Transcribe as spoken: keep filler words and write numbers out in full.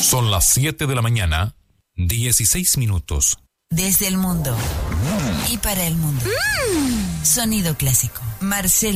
Son las siete de la mañana, dieciséis minutos. Desde el mundo y para el mundo. Mm. Sonido clásico. Marcelo